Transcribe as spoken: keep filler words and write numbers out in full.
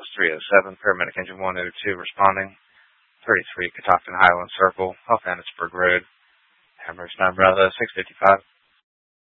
was three oh seven, paramedic engine one oh two responding. thirty-three Catoctin Highland Circle, off Annisburg Road. Amherst nine Bravo, six fifty-five.